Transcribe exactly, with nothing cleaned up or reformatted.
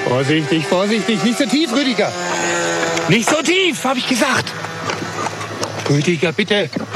Vorsichtig, vorsichtig, nicht so tief, Rüdiger. Nicht so tief, habe ich gesagt. Rüdiger, bitte.